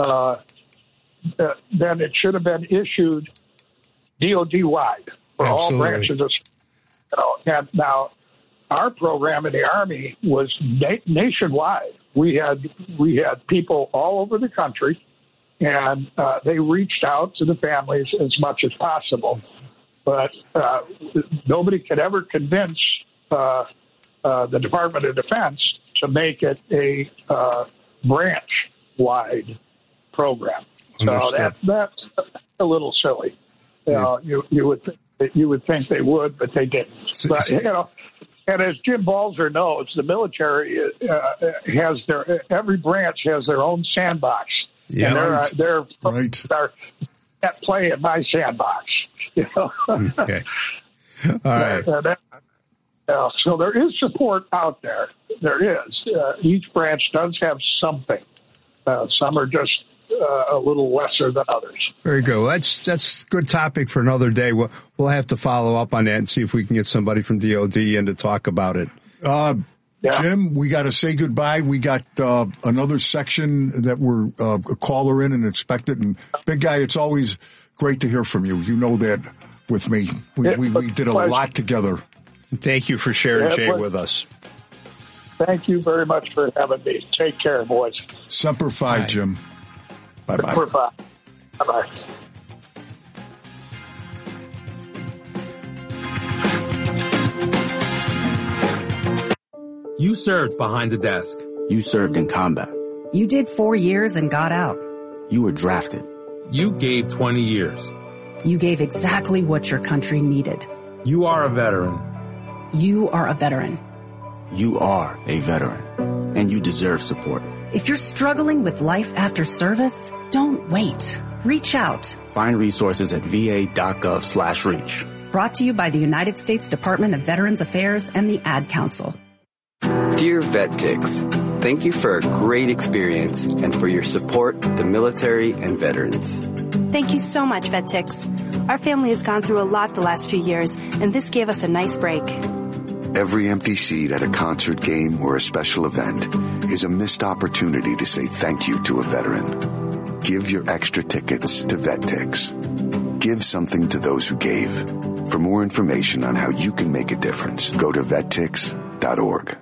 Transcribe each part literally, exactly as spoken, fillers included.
uh, uh, then it should have been issued D O D-wide for Absolutely. all branches of, you know, and now our program in the Army was na- nationwide. We had we had people all over the country, and uh, they reached out to the families as much as possible. But uh, nobody could ever convince uh, uh, the Department of Defense to make it a uh, branch-wide program. So that, that's a little silly. You know, you, you would think that you would think they would, but they didn't. But, you know, and as Jim Balzer knows, the military uh, has their every branch has their own sandbox. Yeah, and they're, right. they're, right. they're at play in my sandbox. You know? Okay. All right. Uh, that, uh, so there is support out there. There is. Uh, each branch does have something. Uh, some are just uh, a little lesser than others. Very good. Well, that's that's a good topic for another day. We'll, we'll have to follow up on that and see if we can get somebody from D O D in to talk about it. Uh, yeah. Jim, we got to say goodbye. We got uh, another section that we're uh, a caller in and expected. And Big Guy, it's always great to hear from you. You know that with me. We, yeah, we, we did a lot together. Thank you for sharing yeah, Jay but, with us. Thank you very much for having me. Take care, boys. Semper Fi, Bye. Jim. Bye-bye. Semper Fi. Bye-bye. You served behind the desk. You served in combat. You did four years and got out. You were drafted. You gave twenty years. You gave exactly what your country needed. You are a veteran. You are a veteran. You are a veteran, and you deserve support. If you're struggling with life after service, don't wait. Reach out. Find resources at va.gov slash reach. Brought to you by the United States Department of Veterans Affairs and the Ad Council. Dear VetTix, thank you for a great experience and for your support of the military and veterans. Thank you so much, VetTix. Our family has gone through a lot the last few years, and this gave us a nice break. Every empty seat at a concert, game, or a special event is a missed opportunity to say thank you to a veteran. Give your extra tickets to VetTix. Give something to those who gave. For more information on how you can make a difference, go to vet tix dot org.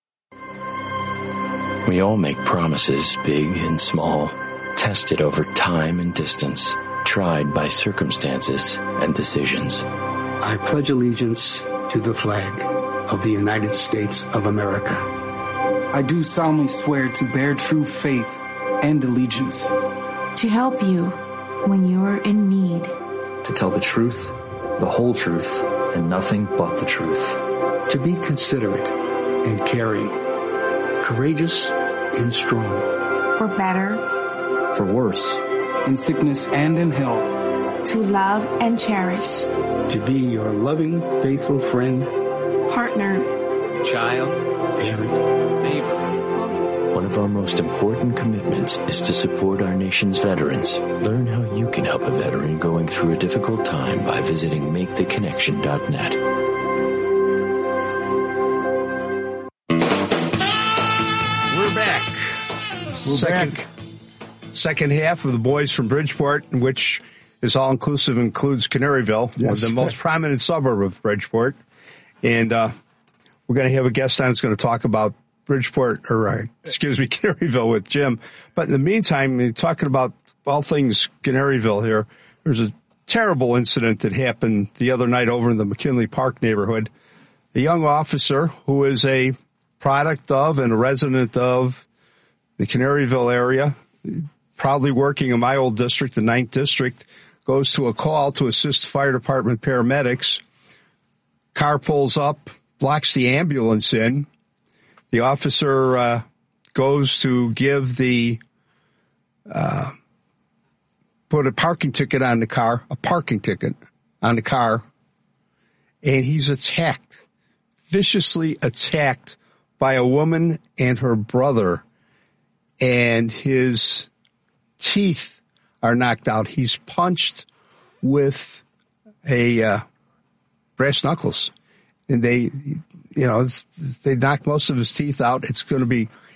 We all make promises, big and small, tested over time and distance, tried by circumstances and decisions. I pledge allegiance to the flag of the United States of America. I do solemnly swear to bear true faith and allegiance. To help you when you are in need. To tell the truth, the whole truth, and nothing but the truth. To be considerate and caring. Courageous and strong. For better. For worse. In sickness and in health. To love and cherish. To be your loving, faithful friend. Partner. Child. Parent. Neighbor. One of our most important commitments is to support our nation's veterans. Learn how you can help a veteran going through a difficult time by visiting make the connection dot net. We're back. We're second, back. Second half of the Boys from Bridgeport, which is all-inclusive, includes Canaryville, Yes. the most prominent suburb of Bridgeport. And uh, we're going to have a guest on who's going to talk about Bridgeport, or uh, excuse me, Canaryville with Jim. But in the meantime, we're talking about all things Canaryville here. There's a terrible incident that happened the other night over in the McKinley Park neighborhood. A young officer who is a product of and a resident of the Canaryville area, proudly working in my old district, the ninth District, goes to a call to assist fire department paramedics. Car pulls up, blocks the ambulance in. The officer uh, goes to give the, uh, put a parking ticket on the car, a parking ticket on the car, and he's attacked, viciously attacked by a woman and her brother, and his teeth are knocked out. He's punched with a uh, brass knuckles, and they... You know, it's, they knocked most of his teeth out. It's going to be,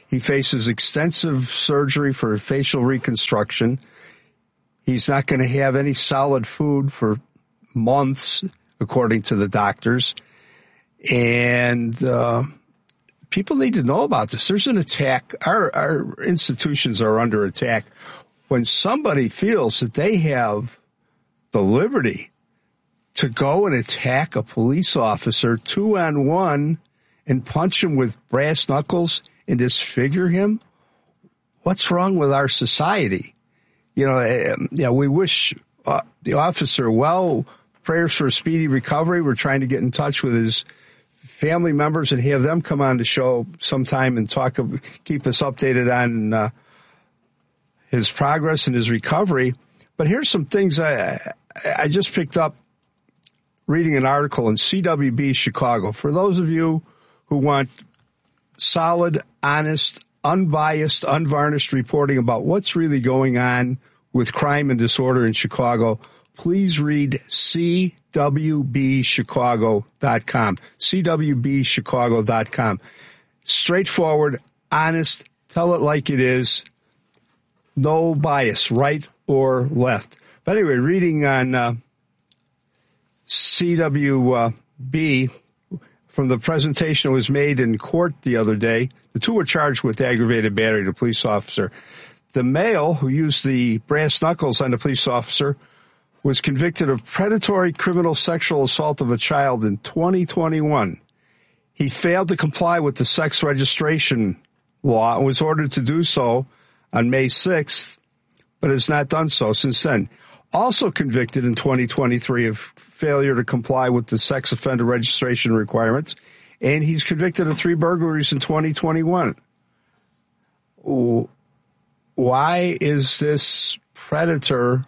He faces extensive surgery for facial reconstruction. He's not going to have any solid food for months, according to the doctors. And uh, people need to know about this. There's an attack. Our, our institutions are under attack. When somebody feels that they have the liberty to go and attack a police officer two on one and punch him with brass knuckles and disfigure him, what's wrong with our society? You know, yeah, we wish uh, the officer well, prayers for a speedy recovery. We're trying to get in touch with his family members and have them come on the show sometime and talk, keep us updated on uh, his progress and his recovery. But here's some things I I just picked up reading an article in C W B Chicago. For those of you who want solid, honest, unbiased, unvarnished reporting about what's really going on with crime and disorder in Chicago, please read C W B chicago dot com. C W B chicago dot com. Straightforward, honest, tell it like it is. No bias, right or left. But anyway, reading on uh, C W B from the presentation that was made in court the other day, the two were charged with aggravated battery to a police officer. The male who used the brass knuckles on the police officer was convicted of predatory criminal sexual assault of a child in twenty twenty-one. He failed to comply with the sex registration law and was ordered to do so on May sixth, but has not done so since then. Also convicted in twenty twenty-three of failure to comply with the sex offender registration requirements, and he's convicted of three burglaries in twenty twenty-one. Why is this predator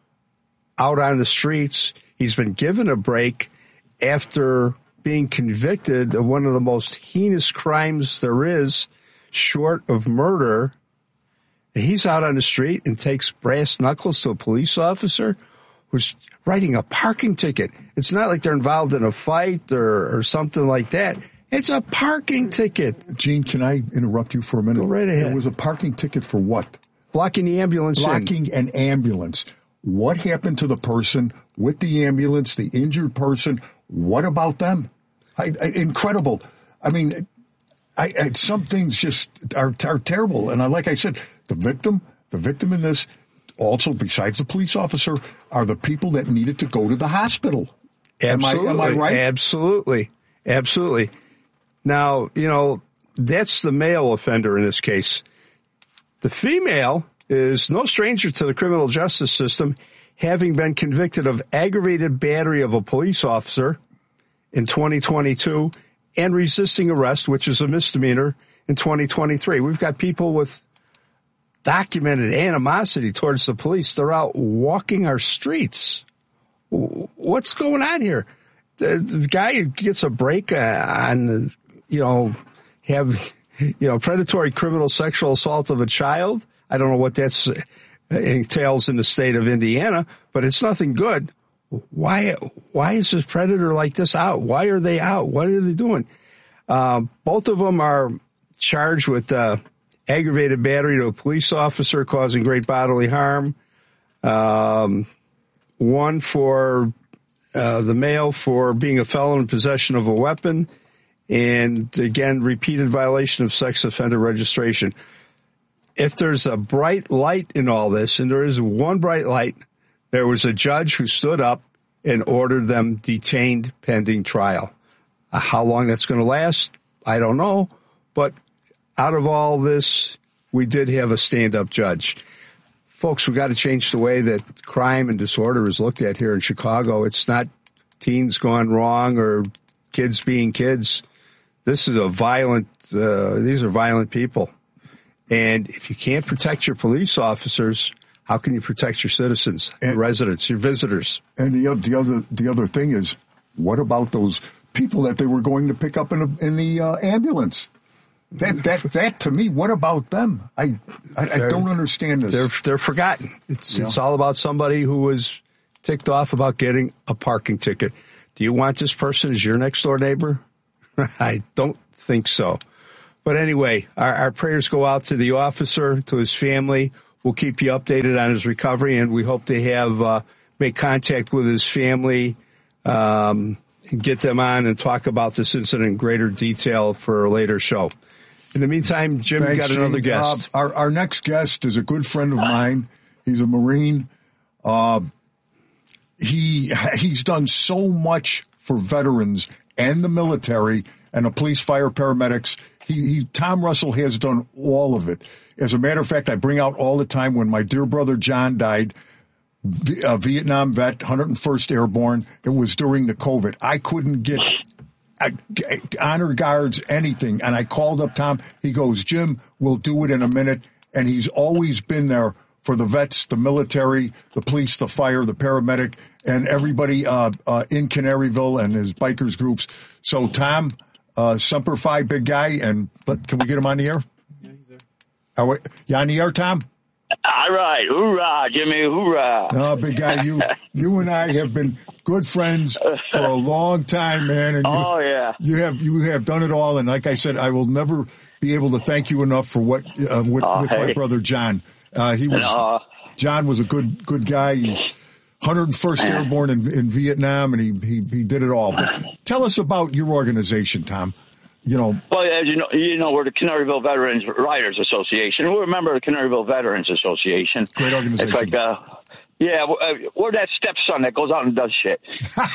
out on the streets? He's been given a break after being convicted of one of the most heinous crimes there is, short of murder. He's out on the street and takes brass knuckles to a police officer who's writing a parking ticket. It's not like they're involved in a fight or, or something like that. It's a parking ticket. Gene, can I interrupt you for a minute? Go right ahead. It was a parking ticket for what? Blocking the ambulance. Blocking in. an ambulance. What happened to the person with the ambulance, the injured person? What about them? I, I, incredible. I mean, I, I, some things just are, are terrible. And I, like I said, the victim, the victim in this, also besides the police officer, are the people that needed to go to the hospital. Absolutely. Am I, am I right? Absolutely. Absolutely. Now, you know, that's the male offender in this case. The female is no stranger to the criminal justice system, having been convicted of aggravated battery of a police officer in twenty twenty-two and resisting arrest, which is a misdemeanor, in twenty twenty-three. We've got people with documented animosity towards the police. They're out walking our streets. What's going on here? The, the guy gets a break on, you know, have, you know, predatory criminal sexual assault of a child. I don't know what that entails in the state of Indiana, but it's nothing good. Why, why is this predator like this out? Why are they out? What are they doing? Uh, both of them are charged with, uh, aggravated battery to a police officer causing great bodily harm. Um, one for uh, the male for being a felon in possession of a weapon, and again, repeated violation of sex offender registration. If there's a bright light in all this, and there is one bright light, there was a judge who stood up and ordered them detained pending trial. Uh, how long that's going to last, I don't know, but out of all this, we did have a stand-up judge. Folks, we got to change the way that crime and disorder is looked at here in Chicago. It's not teens gone wrong or kids being kids. This is a violent, uh, these are violent people. And if you can't protect your police officers, how can you protect your citizens, and, your residents, your visitors? And the, the other, the other thing is, what about those people that they were going to pick up in, a, in the uh, ambulance? That, that, that to me, what about them? I, I, I don't understand this. They're, they're forgotten. It's, yeah. it's all about somebody who was ticked off about getting a parking ticket. Do you want this person as your next door neighbor? I don't think so. But anyway, our, our prayers go out to the officer, to his family. We'll keep you updated on his recovery, and we hope to have uh, make contact with his family um, and get them on and talk about this incident in greater detail for a later show. In the meantime, Jim, Thanks, got another Gene. guest. Uh, our, our next guest is a good friend of mine. He's a Marine. Uh, he he's done so much for veterans and the military and the police, fire, paramedics. He, he Tom Russell has done all of it. As a matter of fact, I bring out all the time when my dear brother John died, a Vietnam vet, one hundred first Airborne. It was during the COVID. I couldn't get honor guards, anything. And I called up Tom. He goes, Jim, we'll do it in a minute. And he's always been there for the vets, the military, the police, the fire, the paramedic, and everybody uh, uh, in Canaryville and his bikers groups. So, Tom, uh, Semper Fi, big guy. And but can we get him on the air? Yeah, he's there. Are we, you on the air, Tom? All right. Hoorah, Jimmy. Hoorah. Oh, big guy, you you and I have been good friends for a long time, man. And you, oh, yeah. You have you have done it all. And like I said, I will never be able to thank you enough for what uh, with, oh, with hey. my brother John. Uh, he was uh, John was a good good guy. He, one hundred first Airborne in, in Vietnam, and he, he he did it all. But tell us about your organization, Tom. You know, well, as you know, you know, we're the Canaryville Veterans Riders Association. We're a member of the Canaryville Veterans Association. Great organization. It's like, uh, yeah, we're, we're that stepson that goes out and does shit.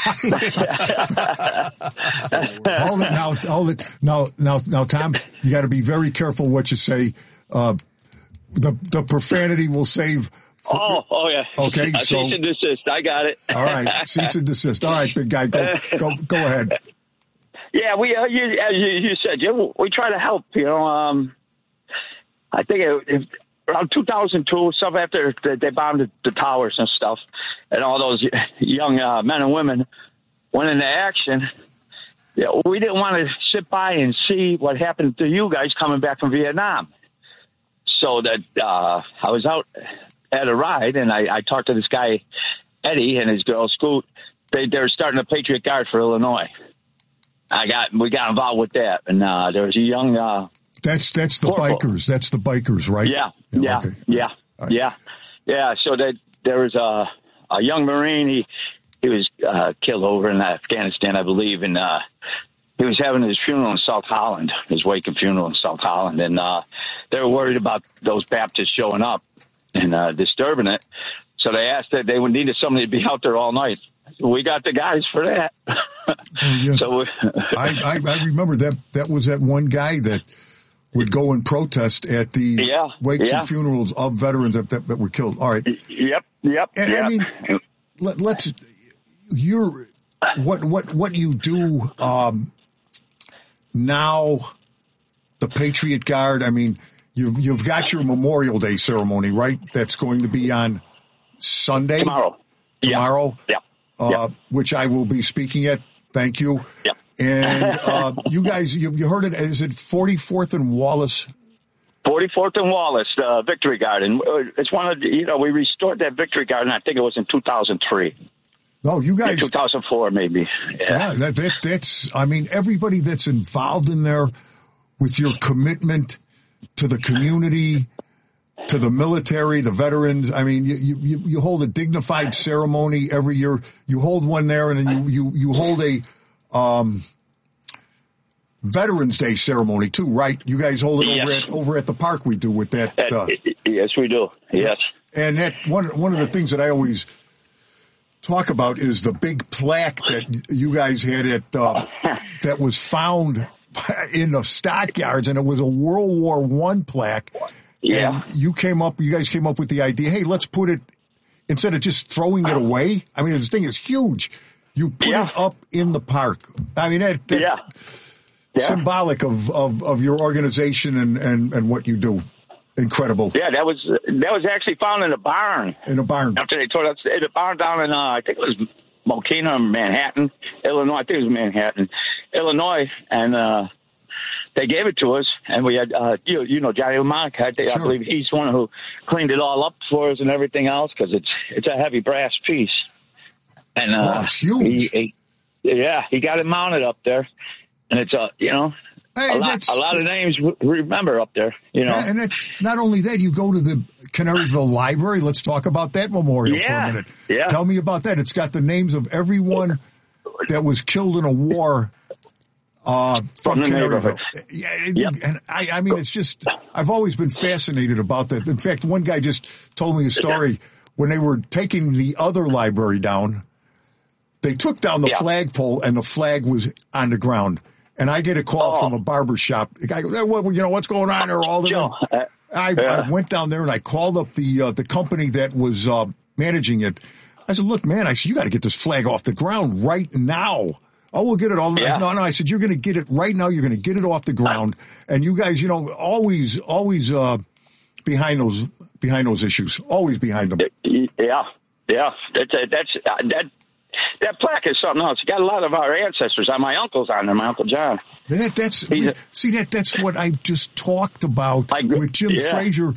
hold it now, hold it now, now, now, Tom. You got to be very careful what you say. Uh, the the profanity will save. For, oh, oh yeah. Okay, uh, so cease and desist. I got it. All right, cease and desist. All right, big guy, go go go ahead. Yeah, we, uh, you, as you, you said, Jim, we try to help, you know. Um, I think it, it, around two thousand two, some after they bombed the, the towers and stuff, and all those young uh, men and women went into action, you know, we didn't want to sit by and see what happened to you guys coming back from Vietnam. So that uh, I was out at a ride, and I, I talked to this guy, Eddie, and his girl, Scoot. They, they were starting a Patriot Guard for Illinois. I got we got involved with that, and uh, there was a young. Uh, that's that's the corporal. bikers. That's the bikers, right? Yeah, yeah, yeah, okay. yeah, right. yeah, yeah. So that there was a a young Marine. He he was uh, killed over in Afghanistan, I believe, and uh, he was having his funeral in South Holland, his wake and funeral in South Holland, and uh, they were worried about those Baptists showing up and uh, disturbing it. So they asked that they would need somebody to be out there all night. We got the guys for that. Oh, yeah. So I, I, I remember that that was that one guy that would go and protest at the yeah, wakes yeah. and funerals of veterans that, that, that were killed. All right. Yep. Yep. And yep. I mean, let, let's you're what what what you do um, now. The Patriot Guard. I mean, you've you've got your Memorial Day ceremony, right? That's going to be on Sunday. Tomorrow. Tomorrow. Yeah. Uh, yep. Which I will be speaking at. Thank you. Yep. And uh, you guys, you, you heard it. Is it forty-fourth and Wallace? forty-fourth and Wallace, uh, Victory Garden. It's one of the, you know, we restored that Victory Garden. I think it was in two thousand three. No, you guys. Yeah, two thousand four, maybe. Yeah. yeah that, that, that's, I mean, everybody that's involved in there with your commitment to the community, to the military, the veterans. I mean, you, you, you hold a dignified ceremony every year. You hold one there, and then you, you, you hold a um, Veterans Day ceremony too, right? You guys hold it yes. over at over at the park. We do with that. Uh, yes, we do. Yes. And that one one of the things that I always talk about is the big plaque that you guys had at uh, that was found in the stockyards, and it was a World War One plaque. Yeah. And you came up, you guys came up with the idea, hey, let's put it, instead of just throwing it away. I mean, this thing is huge. You put yeah. it up in the park. I mean, that, that yeah. yeah. symbolic of, of, of your organization and, and, and what you do. Incredible. Yeah, that was that was actually found in a barn. In a barn. After they tore it, in a barn down in, uh, I think it was Mokina or Manhattan, Illinois. I think it was Manhattan, Illinois. And, uh, they gave it to us, and we had, uh, you, you know, Johnny Lamonica. I, think, sure. I believe he's the one who cleaned it all up for us and everything else, because it's it's a heavy brass piece. And uh, oh, it's huge. He, he, yeah, he got it mounted up there, and it's a, you know, Hey, a, lot, a lot of names remember up there, you know. Yeah, and it's not only that, you go to the Canaryville Library. Let's talk about that memorial yeah. for a minute. Yeah. Tell me about that. It's got the names of everyone that was killed in a war uh, from, from Canaryville. Yeah, yep. And I, I mean, it's just, I've always been fascinated about that. In fact, one guy just told me a story when they were taking the other library down. They took down the yeah. flagpole and the flag was on the ground. And I get a call oh. from a barber shop. The guy goes, hey, well, you know, what's going on there? All the uh, I, yeah. I went down there and I called up the uh, the company that was uh, managing it. I said, look, man, I said, you got to get this flag off the ground right now. Oh, we'll get it all. Yeah. No, no, I said, you're going to get it right now. You're going to get it off the ground. And you guys, you know, always, always uh, behind those behind those issues. Always behind them. Yeah, yeah. That's, that's, uh, that. That plaque is something else. It's got a lot of our ancestors on. My uncle's on there, my Uncle John. That, that's a, see that that's what I just talked about I, with Jim yeah. Frazier.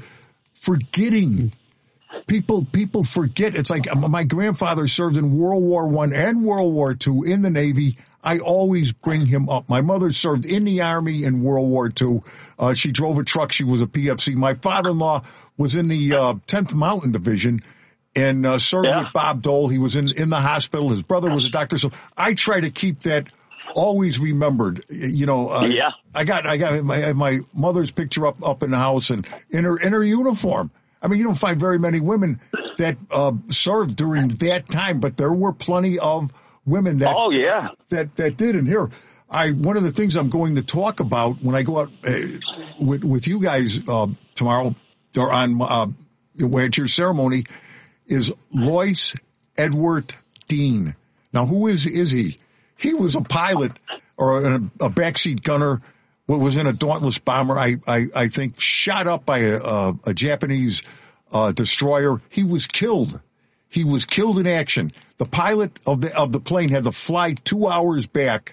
Forgetting people, people forget. It's like my grandfather served in World War One and World War Two in the Navy. I always bring him up. My mother served in the Army in World War Two. Uh, she drove a truck. She was a P F C. My father-in-law was in the uh, tenth Mountain Division. And uh, served yeah. with Bob Dole. He was in, in the hospital. His brother was a doctor. So I try to keep that always remembered. You know, uh, yeah. I got I got my, my mother's picture up up in the house and in her in her uniform. I mean, you don't find very many women that uh, served during that time, but there were plenty of women that oh yeah that that did. And here, I one of the things I'm going to talk about when I go out uh, with with you guys uh, tomorrow or on uh, at your ceremony. Is Lois Edward Dean. Now, who is is he? He was a pilot or a, a backseat gunner. Was in a Dauntless bomber. I I, I think shot up by a, a, a Japanese uh, destroyer. He was killed. He was killed in action. The pilot of the of the plane had to fly two hours back.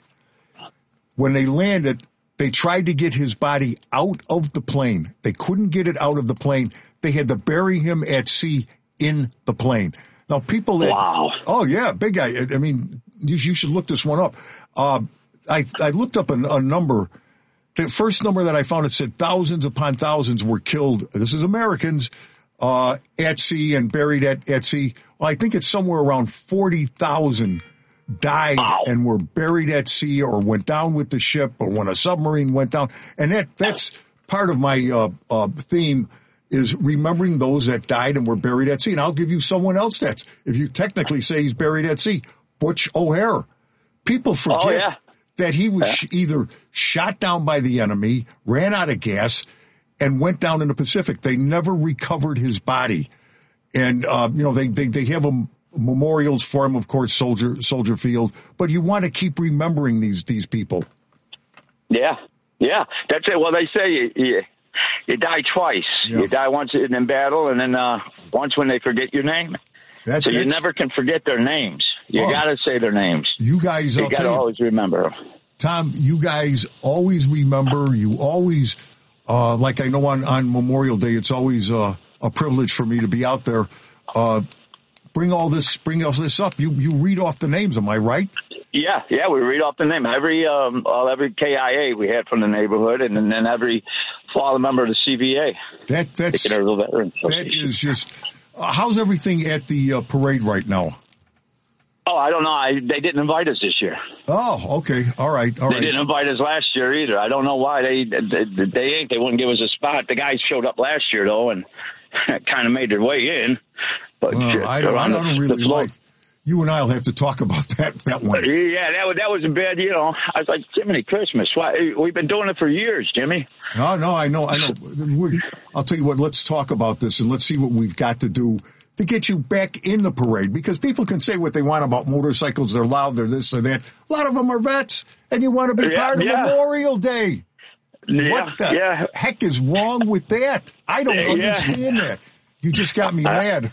When they landed, they tried to get his body out of the plane. They couldn't get it out of the plane. They had to bury him at sea. In the plane. Now, people that, wow. oh yeah, big guy. I mean, you, you should look this one up. Uh, I, I looked up a, a number. The first number that I found, it said thousands upon thousands were killed. This is Americans, uh, at sea and buried at, at sea. Well, I think it's somewhere around forty thousand died wow. and were buried at sea or went down with the ship or when a submarine went down. And that, that's part of my, uh, uh, theme. Is remembering those that died and were buried at sea. And I'll give you someone else that's, if you technically say he's buried at sea, Butch O'Hare. People forget oh, yeah. that he was yeah. sh- either shot down by the enemy, ran out of gas, and went down in the Pacific. They never recovered his body. And, uh, you know, they, they, they have a memorials for him, of course, Soldier, Soldier Field. But you want to keep remembering these, these people. Yeah. Yeah. That's it. Well, they say you, you You die twice. Yeah. You die once in battle, and then uh, once when they forget your name. That, so you never can forget their names. You oh, got to say their names. You guys, you I'll got to always remember. Tom, you guys always remember. You always, uh, like I know on, on Memorial Day, it's always uh, a privilege for me to be out there. Uh, bring all this, bring all this up. You you read off the names. Am I right? Yeah, yeah, we read off the name. Every um, all every K I A we had from the neighborhood, and then every fallen member of the C V A. That that's that is just. Uh, how's everything at the uh, parade right now? Oh, I don't know. I, they didn't invite us this year. Oh, okay, all right, all they right. They didn't invite us last year either. I don't know why they they, they ain't. They wouldn't give us a spot. The guys showed up last year though, and kind of made their way in. But well, just, I don't, I don't really like. You and I'll have to talk about that that one. Yeah, that was that was a bad. You know, I was like, Jiminy Christmas. Why we've been doing it for years, Jimmy. No, no, I know, I know. We're, I'll tell you what. Let's talk about this and let's see what we've got to do to get you back in the parade. Because people can say what they want about motorcycles. They're loud. They're this or that. A lot of them are vets, and you want to be yeah, part of yeah. Memorial Day. Yeah, what the yeah. heck is wrong with that? I don't yeah. understand that. You just got me mad.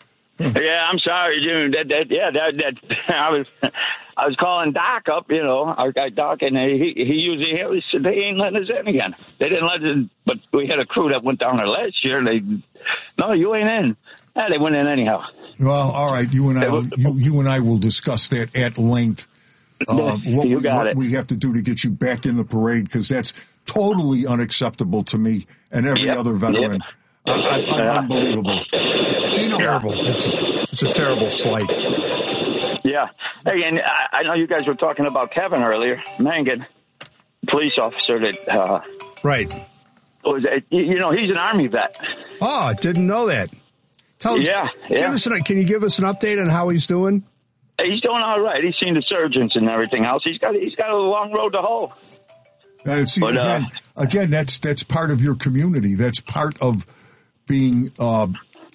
Yeah, I'm sorry, Jim. That, that, yeah, that, that, I was, I was calling Doc up, you know, our guy Doc, and he, he usually, he said, they ain't letting us in again. They didn't let us, but we had a crew that went down there last year, and they, no, you ain't in. Yeah, they went in anyhow. Well, all right, you and I, will, you, you and I will discuss that at length uh, what, you we, got what it. we have to do to get you back in the parade, because that's totally unacceptable to me and every Yep. other veteran. Yep. I, I, I'm unbelievable. It's terrible. It's, it's a terrible slight. Yeah. Hey, and I, I know you guys were talking about Kevin earlier, Mangan, police officer that uh, Right. was. A, you know, he's an Army vet. Oh, I didn't know that. Tell us. Yeah, Give yeah. us an, can you give us an update on how he's doing? He's doing all right. He's seen the surgeons and everything else. He's got he's got a long road to hoe. Uh, see, But, uh, again, again, that's that's part of your community. That's part of being uh,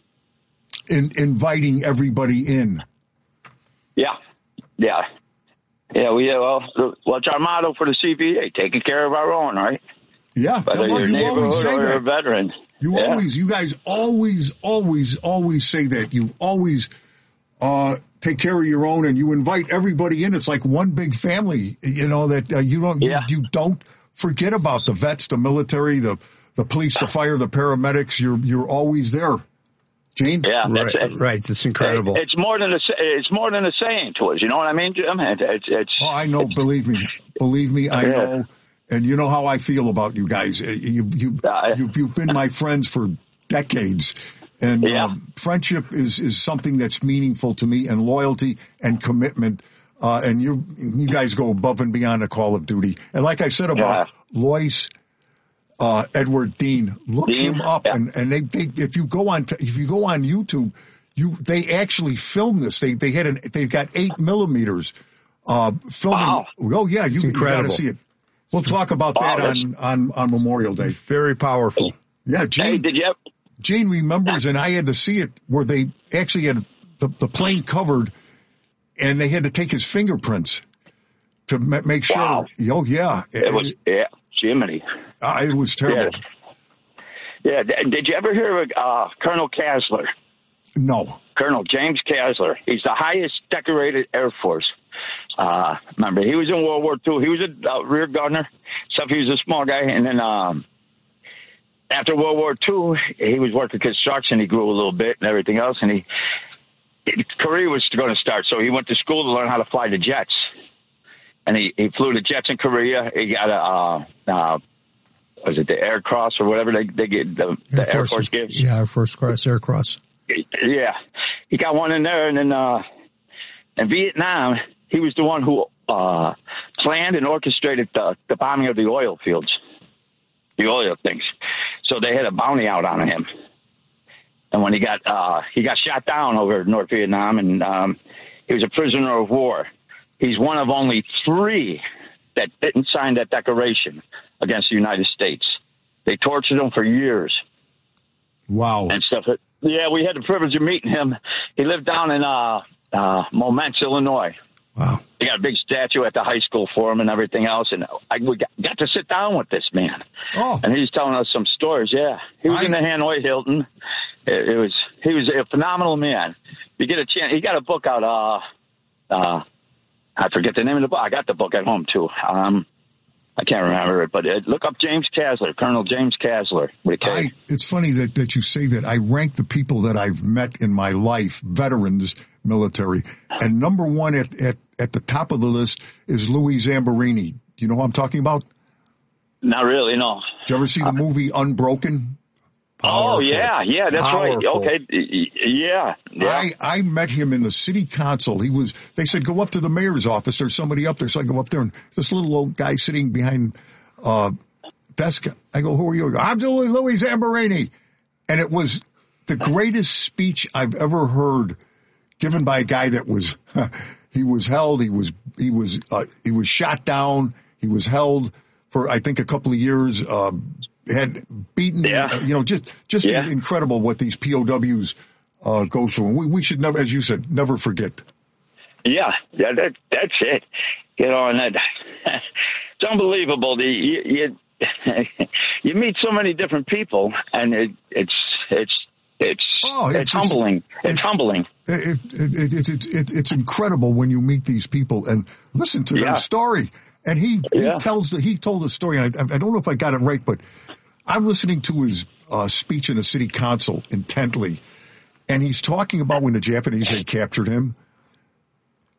in, inviting everybody in. Yeah, yeah, yeah. We uh, well, what's our motto for the C V A? Taking care of our own, right? Yeah, Whether well, you're you neighborhood always say or that. a veteran. You Yeah. always, you guys always, always, always say that. You always uh, take care of your own, and you invite everybody in. It's like one big family. You know that uh, you don't, Yeah. you, you don't forget about the vets, the military, the the police, the fire, the paramedics. You're you're always there, Gene. Yeah, that's Right, it. right. It's incredible. It's more than a it's more than a saying to us. You know what I mean, Jim? It's it's. Oh, I know. Believe me, believe me, I Yeah. know. And you know how I feel about you guys. Uh, You you Uh, you've, you've been my friends for decades, and Yeah. um, friendship is is something that's meaningful to me, and loyalty and commitment. Uh, and you you guys go above and beyond the call of duty. And like I said about Lois uh, Edward Dean, look Dean? him up. Yeah. And and they, they if you go on t- if you go on YouTube, you they actually filmed this. They they had an they've got eight millimeters uh, filming. Wow. Oh yeah, you, you got incredible. to see it. We'll talk about Wow, that on, on, on Memorial Day. Very powerful. Yeah, Hey, Gene, did you? Ever, Gene remembers, and I had to see it, where they actually had the, the plane covered, and they had to take his fingerprints to ma- make sure. Wow. Oh, yeah. it was yeah, Jiminy. Uh, it was terrible. Yeah. yeah. Did you ever hear of uh, Colonel Kasler? No. Colonel James Kasler. He's the highest decorated Air Force. Uh, remember, he was in World War Two. He was a uh, rear gunner. Stuff. He was a small guy, and then um, after World War Two, he was working construction. He grew a little bit and everything else, and he his career was going to start. So he went to school to learn how to fly the jets, and he, he flew the jets in Korea. He got a uh, uh, was it the Air Cross or whatever they they get the, the Air Force gives? Yeah, Air Force Cross, Air Cross. Yeah, he got one in there, and then uh, in Vietnam, he was the one who uh, planned and orchestrated the, the bombing of the oil fields, the oil things. So they had a bounty out on him, and when he got uh, he got shot down over North Vietnam, and um, he was a prisoner of war. He's one of only three that didn't sign that declaration against the United States. They tortured him for years. Wow. And stuff. Yeah, we had the privilege of meeting him. He lived down in uh, uh, Momence, Illinois. Wow. They got a big statue at the high school for him and everything else. And I we got, got to sit down with this man. Oh. And he's telling us some stories. Yeah. He was I... in the Hanoi Hilton. It, it was, he was a phenomenal man. You get a chance. He got a book out. Uh, uh, I forget the name of the book. I got the book at home too. Um, I can't remember it, but it, look up James Kasler, Colonel James Kasler. With a K. I, it's funny that, that you say that. I rank the people that I've met in my life, veterans, military, and number one at, at, at the top of the list is Louis Zamborini. Do you know who I'm talking about? Not really, no. Did you ever see the movie Unbroken? Powerful. Oh, yeah, yeah, that's Powerful. right. Okay, yeah, yeah. I, I met him in the city council. He was, they said, go up to the mayor's office. There's somebody up there. So I go up there, and this little old guy sitting behind uh desk. I go, who are you? I'm Louis, Louis Zamborini. And it was the greatest speech I've ever heard given by a guy that was, he was held, he was, he was, uh, he was shot down. He was held for, I think, a couple of years, uh, had beaten, yeah. uh, you know, just, just yeah. incredible what these P O Ws, uh, go through. And we, we should never, as you said, never forget. Yeah, yeah, that, that's it. You know, and that, it's unbelievable. The, you, you, you meet so many different people, and it, it's, it's, it's, oh, it's, it's humbling. It's, it's humbling. It, it, it, it, it, it, it's incredible when you meet these people and listen to yeah. their story. And he, yeah. he tells the, he told a story, and I, I don't know if I got it right, but I'm listening to his uh, speech in the city council intently, and he's talking about when the Japanese had captured him.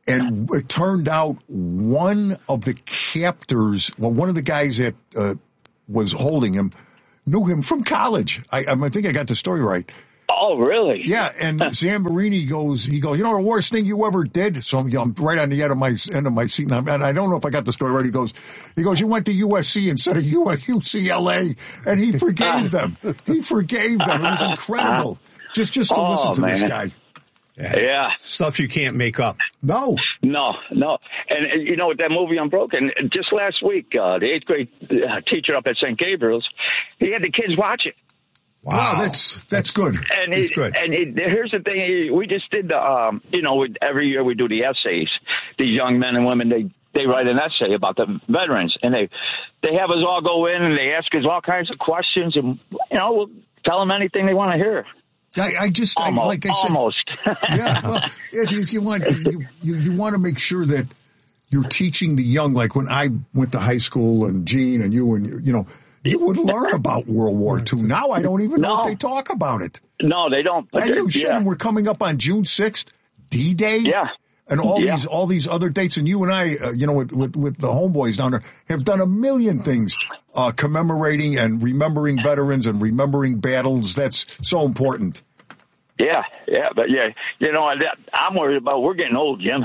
And it turned out one of the captors, well, one of the guys that uh, was holding him knew him from college. I, I think I got the story right. Oh, really? Yeah, and Zamborini goes, he goes, you know, the worst thing you ever did? So you know, I'm right on the end of my end of my seat, and, and I don't know if I got the story right. He goes, he goes, you went to U S C instead of U C L A, and he forgave them. He forgave them. It was incredible. Just, just to oh, listen to man. this guy. Yeah. yeah. Stuff you can't make up. No. No, no. And, and you know, with that movie Unbroken, just last week, uh, the eighth grade uh, teacher up at Saint Gabriel's, he had the kids watch it. Wow, wow that's that's good. And that's it, good. And it, here's the thing: we just did the, um, you know, every year we do the essays. These young men and women, they they write an essay about the veterans, and they they have us all go in and they ask us all kinds of questions, and you know, we'll tell them anything they want to hear. I, I just almost, I, like I said, almost. yeah. Well, if you want, you, you you want to make sure that you're teaching the young. Like when I went to high school, and Gene and you and you know. You would learn about World War Two. Now I don't even know no. if they talk about it. No, they don't. And you should. Yeah. And we're coming up on June sixth, D-Day. Yeah. And all yeah. these all these other dates. And you and I, uh, you know, with, with, with the homeboys down there, have done a million things uh, commemorating and remembering veterans and remembering battles. That's so important. Yeah, yeah, but yeah, you know, I'm worried about we're getting old, Jim.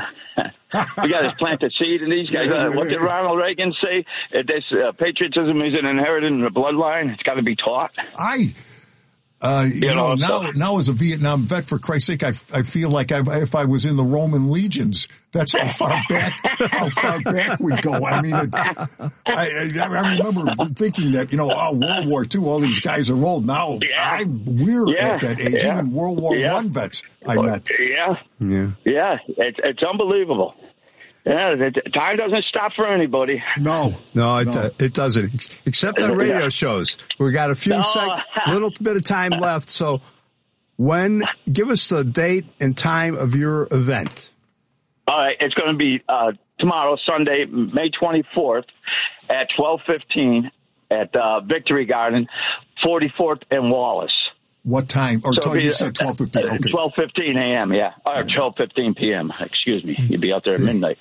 We got to plant the seed in these guys. Uh, what did Ronald Reagan say? Uh, this uh, patriotism isn't inherited in the bloodline; it's got to be taught. I, uh, you, you know, know, now so. now as a Vietnam vet, for Christ's sake, I, I feel like I, if I was in the Roman legions. That's how far back how far back we go. I mean, it, I, I, I remember thinking that you know, oh, World War Two, all these guys are old now. Yeah. I, we're yeah. at that age. Yeah. Even World War yeah. One vets I met. Yeah, yeah, yeah. It's it's unbelievable. Yeah, the time doesn't stop for anybody. No, no, it no. Uh, it doesn't. Except on radio yeah. shows, we got a few no. sec, little bit of time left. So, when give us the date and time of your event. All right, it's going to be uh, tomorrow, Sunday, May twenty-fourth, at twelve fifteen at uh, Victory Garden, forty-fourth and Wallace. What time? Or so you said twelve fifteen. Okay. twelve fifteen a.m., yeah. Or twelve fifteen p.m., excuse me. You'd be out there at midnight.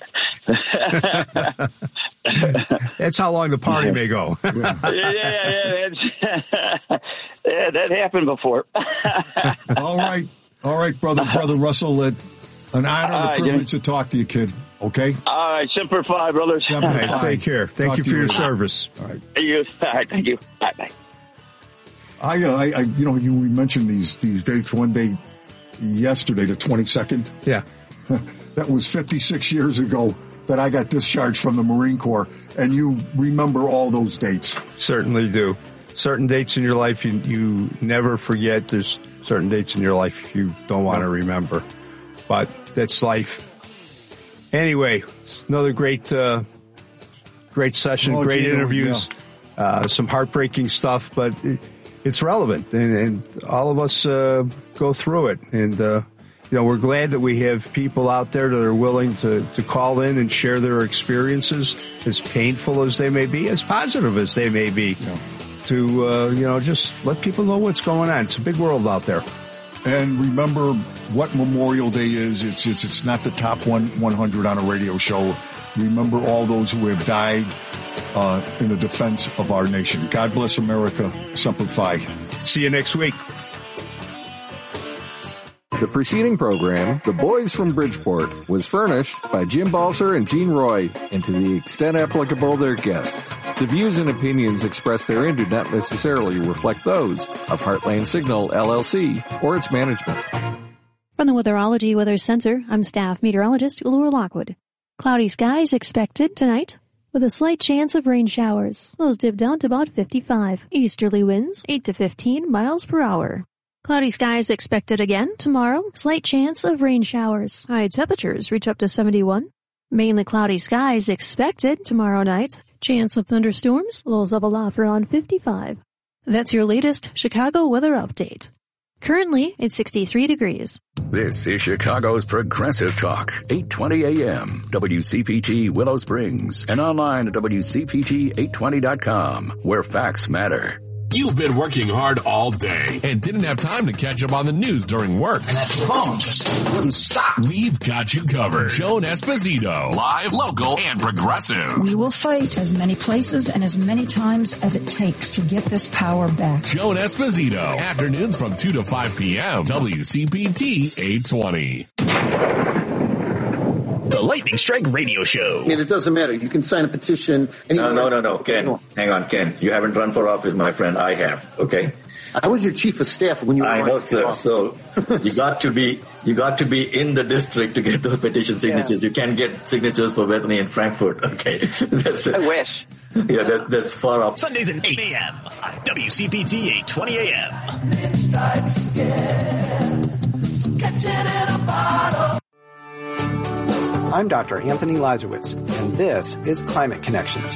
That's how long the party may go. yeah, yeah, yeah. yeah, yeah that happened before. All right. All right, brother, brother Russell. Uh, an honor and a privilege to talk to you, kid. Okay? All right. Semper Fi, brother. Semper right, Fi. Take care. Thank talk you for you your later. service. All right. You, all right. Thank you. Bye-bye. I, uh, I, I, you know, you mentioned these these dates. One day, yesterday, the twenty-second. Yeah, that was fifty-six years ago that I got discharged from the Marine Corps, and you remember all those dates. Certainly do. Certain dates in your life you you never forget. There's certain dates in your life you don't want to remember, but that's life. Anyway, it's another great, uh, great session, oh, great Gino, interviews, yeah. uh, some heartbreaking stuff, but. It, It's relevant, and, and all of us uh, go through it. And, uh, you know, we're glad that we have people out there that are willing to, to call in and share their experiences, as painful as they may be, as positive as they may be, yeah. to, uh, you know, just let people know what's going on. It's a big world out there. And remember what Memorial Day is. It's it's it's not the top one, one hundred on a radio show. Remember all those who have died Uh, in the defense of our nation. God bless America. Semper Fi. See you next week. The preceding program, The Boys from Bridgeport, was furnished by Jim Balser and Gene Roy, and to the extent applicable, their guests. The views and opinions expressed therein do not necessarily reflect those of Heartland Signal, L L C, or its management. From the Weatherology Weather Center, I'm staff meteorologist Laura Lockwood. Cloudy skies expected tonight, with a slight chance of rain showers. Lows dip down to about fifty-five. Easterly winds, eight to fifteen miles per hour. Cloudy skies expected again tomorrow. Slight chance of rain showers. High temperatures reach up to seventy-one. Mainly cloudy skies expected tomorrow night. Chance of thunderstorms. Lows level off around fifty-five. That's your latest Chicago weather update. Currently, it's sixty-three degrees. This is Chicago's Progressive Talk, eight twenty a m, W C P T Willow Springs, and online at W C P T eight twenty dot com, where facts matter. You've been working hard all day and didn't have time to catch up on the news during work. And that phone just wouldn't stop. We've got you covered. Joan Esposito, live, local, and progressive. We will fight as many places and as many times as it takes to get this power back. Joan Esposito, afternoons from two to five p.m. W C P T eight twenty. The Lightning Strike Radio Show. I mean, it doesn't matter. You can sign a petition. No, no, no, no, Ken. Hang on, Ken. You haven't run for office, my friend. I have. Okay. I was your chief of staff when you were. I know, sir. So you got to be you got to be in the district to get those petition signatures. Yeah. You can't get signatures for Bethany and Frankfurt. Okay. That's it. I wish. Yeah, that, that's far off. Sundays at eight a.m. on W C P T eight twenty a.m. I'm Doctor Anthony Lazarowitz, and this is Climate Connections.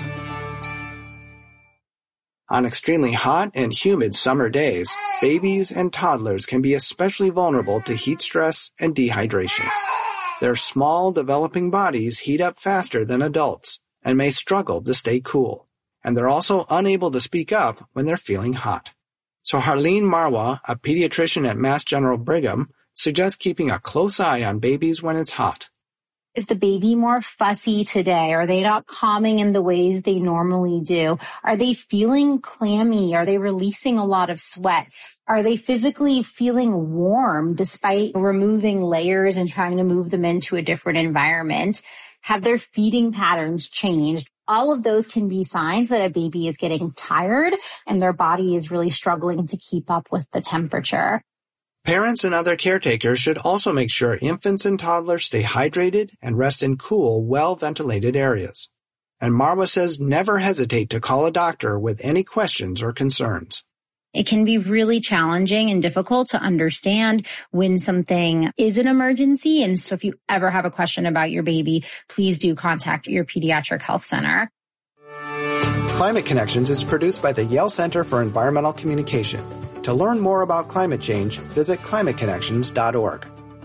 On extremely hot and humid summer days, babies and toddlers can be especially vulnerable to heat stress and dehydration. Their small, developing bodies heat up faster than adults and may struggle to stay cool, and they're also unable to speak up when they're feeling hot. So Harleen Marwa, a pediatrician at Mass General Brigham, suggests keeping a close eye on babies when it's hot. Is the baby more fussy today? Are they not calming in the ways they normally do? Are they feeling clammy? Are they releasing a lot of sweat? Are they physically feeling warm despite removing layers and trying to move them into a different environment? Have their feeding patterns changed? All of those can be signs that a baby is getting tired and their body is really struggling to keep up with the temperature. Parents and other caretakers should also make sure infants and toddlers stay hydrated and rest in cool, well-ventilated areas. And Marwa says never hesitate to call a doctor with any questions or concerns. It can be really challenging and difficult to understand when something is an emergency. And so if you ever have a question about your baby, please do contact your pediatric health center. Climate Connections is produced by the Yale Center for Environmental Communication. To learn more about climate change, visit climate connections dot org.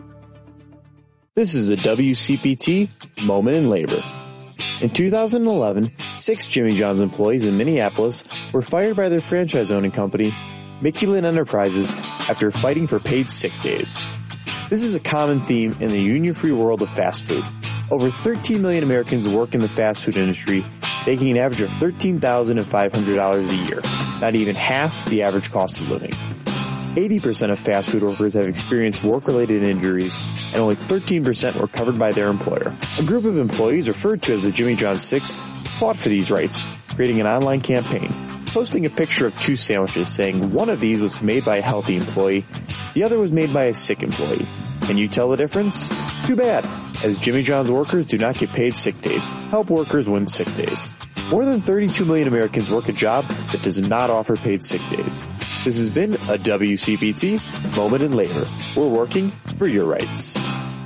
This is a W C P T Moment in Labor. In two thousand eleven, six Jimmy John's employees in Minneapolis were fired by their franchise-owning company, Mickey Lynn Enterprises, after fighting for paid sick days. This is a common theme in the union-free world of fast food. Over thirteen million Americans work in the fast food industry, making an average of thirteen thousand five hundred dollars a year, not even half the average cost of living. eighty percent of fast food workers have experienced work-related injuries, and only thirteen percent were covered by their employer. A group of employees referred to as the Jimmy John's Six fought for these rights, creating an online campaign, posting a picture of two sandwiches saying one of these was made by a healthy employee, the other was made by a sick employee. Can you tell the difference? Too bad, as Jimmy John's workers do not get paid sick days. Help workers win sick days. More than thirty-two million Americans work a job that does not offer paid sick days. This has been a W C P T Moment in Labor. We're working for your rights.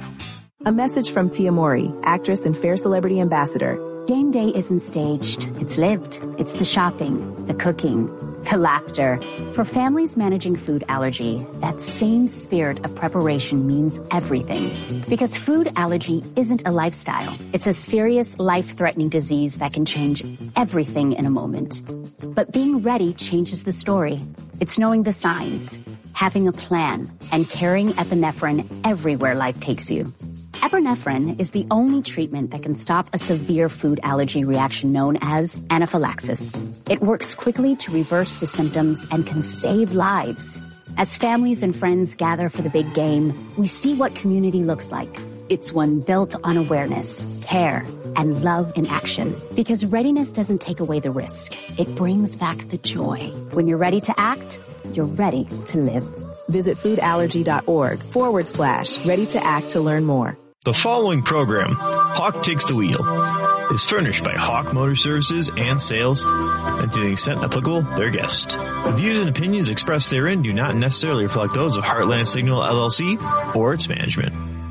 A message from Tia Mori, actress and Fair Celebrity Ambassador. Game day isn't staged. It's lived. It's the shopping, the cooking, the laughter. For families managing food allergy, that same spirit of preparation means everything. Because food allergy isn't a lifestyle. It's a serious, life-threatening disease that can change everything in a moment. But being ready changes the story. It's knowing the signs, having a plan, and carrying epinephrine everywhere life takes you. Epinephrine is the only treatment that can stop a severe food allergy reaction known as anaphylaxis. It works quickly to reverse the symptoms and can save lives. As families and friends gather for the big game, we see what community looks like. It's one built on awareness, care, and love in action. Because readiness doesn't take away the risk. It brings back the joy. When you're ready to act, you're ready to live. Visit foodallergy.org forward slash ready to act to learn more. The following program, Hawk Takes the Wheel, is furnished by Hawk Motor Services and Sales, and to the extent applicable, their guests. The views and opinions expressed therein do not necessarily reflect those of Heartland Signal L L C or its management.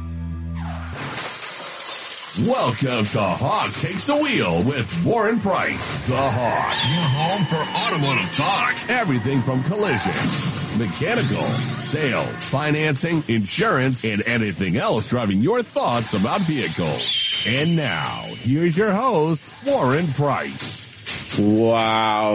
Welcome to Hawk Takes the Wheel with Warren Price, the Hawk. Your home for automotive talk. Everything from collision, mechanical, sales, financing, insurance, and anything else driving your thoughts about vehicles. And now, here's your host, Warren Price. Wow.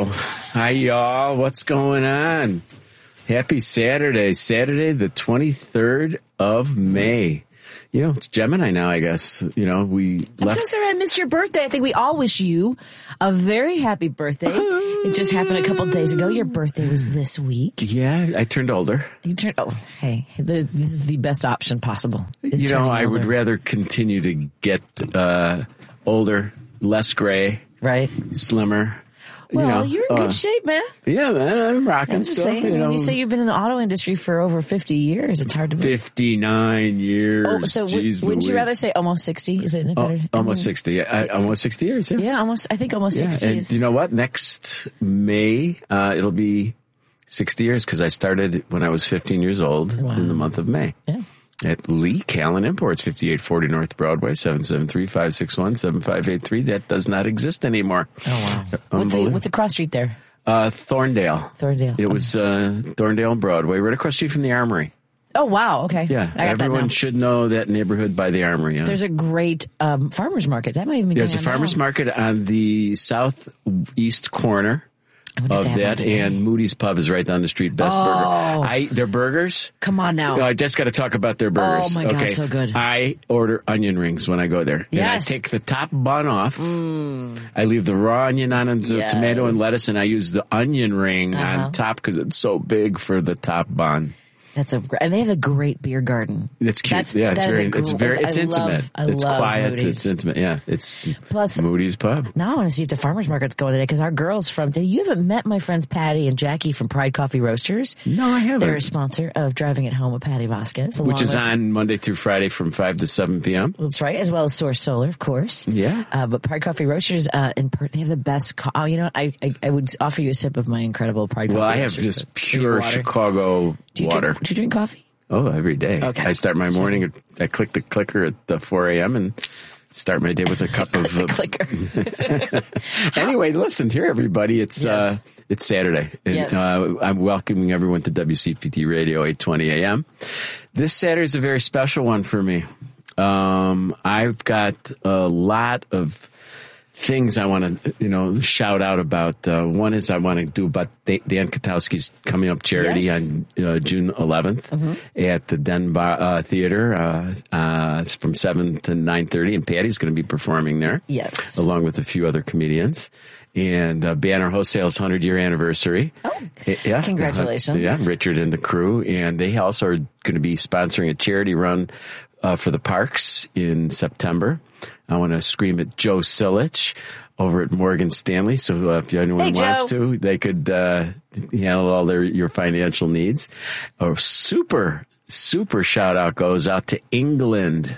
Hi, y'all. What's going on? Happy Saturday. Saturday, the twenty-third of May. You know, it's Gemini now, I guess. You know, we I'm left. so sorry I missed your birthday. I think we all wish you a very happy birthday. It just happened a couple of days ago. Your birthday was this week. Yeah, I turned older. You turned, oh, hey, this is the best option possible. You know, I would rather continue to get uh, older, less gray, right, slimmer. Well, you know, you're in good uh, shape, man. Yeah, man, I'm rocking. I'm just stuff, saying, you know. when you say you've been in the auto industry for over fifty years, it's hard to believe. fifty-nine years. Oh, so Jeez w- wouldn't you Louise. rather say almost sixty? Is it Oh, better? almost sixty. Yeah, I, almost sixty years, yeah. Yeah, almost. I think almost Yeah, sixty. and is, you know what? Next May, uh, it'll be sixty years because I started when I was fifteen years old Wow. in the month of May. Yeah. At Lee Callan Imports, fifty-eight forty North Broadway, seven seven three, five six one, seven five eight three. That does not exist anymore. Oh, wow. What's the, what's the cross street there? Uh, Thorndale. Thorndale. It was uh, Thorndale and Broadway, right across the street from the Armory. Oh, wow. Okay. Yeah, I got that everyone now. should know that neighborhood by the Armory. Yeah. There's a great um, farmer's market. That might even be There's a going on farmer's now. market on the southeast corner wonder if of they have that, one today. and Moody's Pub is right down the street. Best Oh. burger. I their burgers. Come on now. Oh, I just got to talk about their burgers. Oh, my God, okay. so good. I order onion rings when I go there. Yes. And I take the top bun off. Mm. I leave the raw onion on and the Yes. tomato and lettuce, and I use the onion ring Uh-huh. on top because it's so big for the top bun. That's a, and they have a great beer garden. It's cute. That's, yeah, it's that is very, a it's gr- very, it's I intimate. Love, I it's love quiet. Moody's. It's intimate. Yeah, it's Plus Moody's Pub. Now I want to see if the farmer's market's going today because our girls from, you haven't met my friends Patty and Jackie from Pride Coffee Roasters. No, I haven't. They're a sponsor of Driving It Home with Patty Vasquez. along Which is with- on Monday through Friday from five to seven p.m. That's right, as well as Source Solar, of course. Yeah. Uh, but Pride Coffee Roasters, uh, in per- they have the best, co- oh, you know what? I, I, I would offer you a sip of my incredible Pride Well, Coffee I have Roasters, just but- pure water. Chicago do you water. Drink, do you drink coffee? Oh, every day. Okay. I start my morning, at, I click the clicker at the four a.m. and start my day with a cup of uh, clicker. Anyway, listen here, everybody. It's Yes. uh, it's Saturday, and Yes. uh, I'm welcoming everyone to W C P T Radio eight twenty a.m. This Saturday is a very special one for me. Um, I've got a lot of things I want to, you know, shout out about. Uh, one is I want to do about Dan Katowski's coming up charity Yes. on uh, June eleventh Mm-hmm. at the Denbar uh, Theater. Uh, uh, it's from seven to nine thirty, and Patty's going to be performing there. Yes. Along with a few other comedians. And uh, Banner Wholesale's one hundred year anniversary. Oh, yeah. congratulations. Yeah, Richard and the crew. And they also are going to be sponsoring a charity run uh, for the parks in September. I want to scream at Joe Silich over at Morgan Stanley. So uh, if anyone Hey, wants Joe. to, they could uh, handle all their your financial needs. A super, super shout out goes out to England.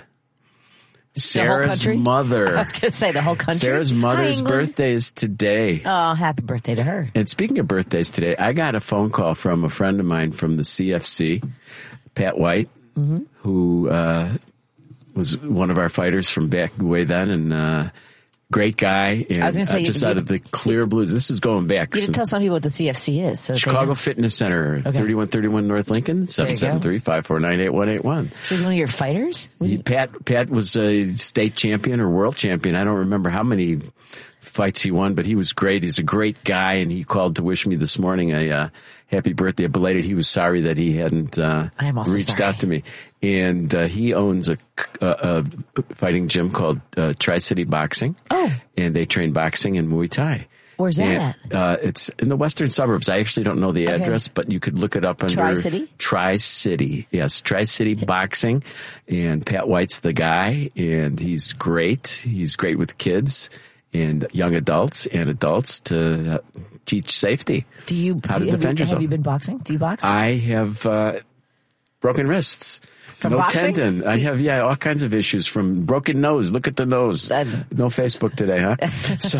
Sarah's country? mother. I was going to say the whole country. Sarah's mother's Hi, England. birthday is today. Oh, happy birthday to her. And speaking of birthdays today, I got a phone call from a friend of mine from the C F C, Pat White, Mm-hmm. who uh, was one of our fighters from back way then, and uh, great guy. And I was gonna say, uh, just you- out of the clear blues. This is going back. You didn't since tell some people what the C F C is. So they Chicago know. Fitness Center, Okay. thirty-one thirty-one North Lincoln, There seven you seven three, five four nine, eight one eight one. So he's one of your fighters? He, Pat Pat was a state champion or world champion. I don't remember how many fights he won, but he was great. He's a great guy, and he called to wish me this morning a uh, happy birthday, belated. He was sorry that he hadn't uh, I am also reached sorry. out to me. And uh, he owns a, a, a fighting gym called uh, Tri-City Boxing. Oh. And they train boxing and Muay Thai. Where's that And, at? Uh, it's in the western suburbs. I actually don't know the Okay. address, but you could look it up under Tri-City? Tri-City. Yes, Tri-City Boxing. And Pat White's the guy, and he's great. He's great with kids and young adults and adults to uh, teach safety. Do you, How to have defend you, yourself. Have you been boxing? Do you box? I have uh, broken wrists. From no boxing? tendon. I have, yeah, all kinds of issues from broken nose. Look at the nose. No Facebook today, huh? So,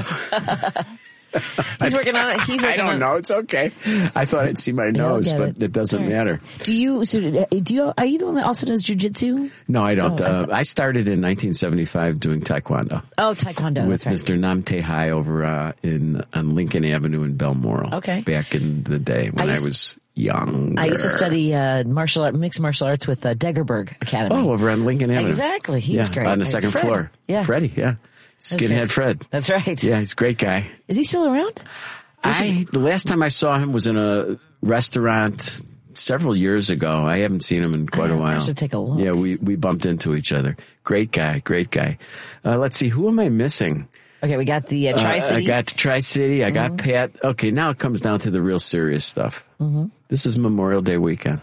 He's working on it. He's working I don't on it. know. It's okay. I thought I'd see my nose, get but it. it, doesn't All right. matter. Do you, so, uh, do you, are you the one that also does jujitsu? No, I don't. Oh, uh, I started in nineteen seventy-five doing Taekwondo. Oh, Taekwondo. With that's right. Mister Namte Hai over uh, in on Lincoln Avenue in Balmoral. Okay. Back in the day when I I, used- was young. I used to study uh, martial art, mixed martial arts with uh, Degerberg Academy. Oh, over on Lincoln Avenue. Exactly. He yeah, was great. on the Uh, second Fred. floor. Yeah. Freddie, yeah. That's Skinhead great. Fred. That's right. Yeah, he's a great guy. Is he still around? I the last time I saw him was in a restaurant several years ago. I haven't seen him in quite a while. I should take a look. Yeah, we, we bumped into each other. Great guy, great guy. Uh, let's see, who am I missing? Okay, we got the uh, Tri-City. Uh, I got Tri-City. I got Mm-hmm. Pat. Okay, now it comes down to the real serious stuff. Mm-hmm. This is Memorial Day weekend.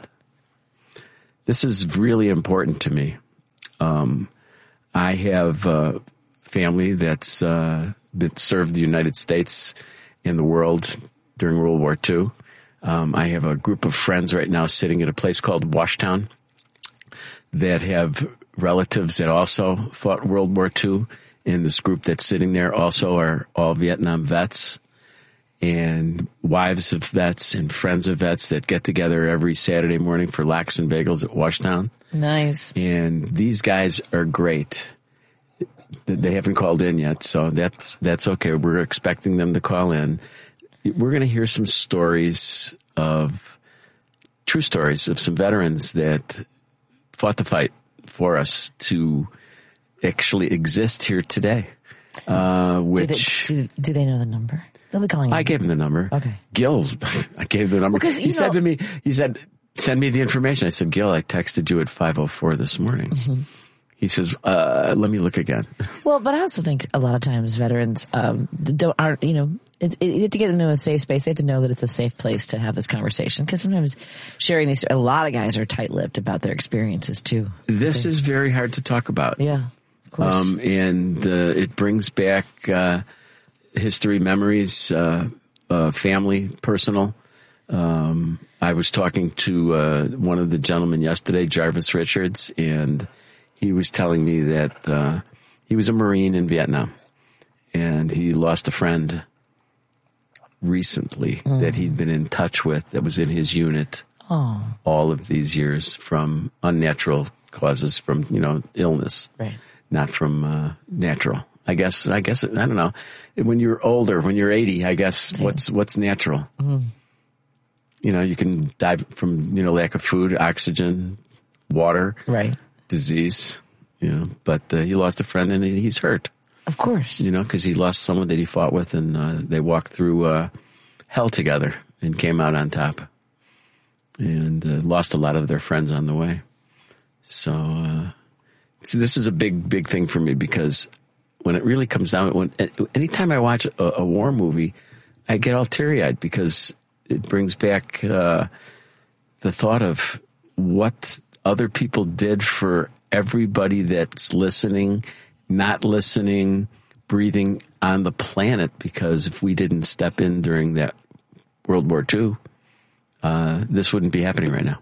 This is really important to me. Um, I have uh, family that's uh, that served the United States and the world during World War Two. Um, I have a group of friends right now sitting at a place called Washtown that have relatives that also fought World War Two. And this group that's sitting there also are all Vietnam vets and wives of vets and friends of vets that get together every Saturday morning for lax and bagels at Washtown. Nice. And these guys are great. They haven't called in yet, so that's that's okay. We're expecting them to call in. We're going to hear some stories of, true stories of some veterans that fought the fight for us to actually exist here today. Uh, which do they, do, do they know the number? They'll be calling. I in. gave him the number. Okay. Gil, I gave the number. Well, he you said know, to me, he said, "Send me the information." I said, "Gil, I texted you at five oh four this morning." Mm-hmm. He says, uh, "Let me look again." Well, but I also think a lot of times veterans um, don't aren't you know it, it, you have to get into a safe space. They have to know that it's a safe place to have this conversation, because sometimes sharing these, a lot of guys are tight-lipped about their experiences too. This is very hard to talk about. Yeah, of course. Um, and uh, it brings back uh, history, memories, uh, uh, family, personal. Um, I was talking to uh, one of the gentlemen yesterday, Jarvis Richards, and he was telling me that uh, he was a Marine in Vietnam, and he lost a friend recently mm. that he'd been in touch with that was in his unit oh. all of these years from unnatural causes, from, you know, illness, right. not from uh, natural. I guess, I guess, I don't know. When you're older, when you're eighty, I guess, okay. what's what's natural? Mm. You know, you can die from, you know, lack of food, oxygen, water, right, disease, you know, but uh, he lost a friend and he's hurt. Of course. You know, because he lost someone that he fought with, and uh, they walked through uh, hell together and came out on top, and uh, lost a lot of their friends on the way. So, uh, see, this is a big, big thing for me, because when it really comes down, when anytime I watch a, a war movie, I get all teary-eyed, because it brings back uh, the thought of what other people did for everybody that's listening, not listening, breathing on the planet. Because if we didn't step in during that World War Two, uh, this wouldn't be happening right now.